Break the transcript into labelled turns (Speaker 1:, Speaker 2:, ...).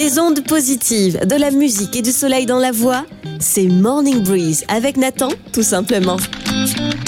Speaker 1: Des ondes positives, de la musique et du soleil dans la voix, c'est Morning Breeze avec Nathan, tout simplement.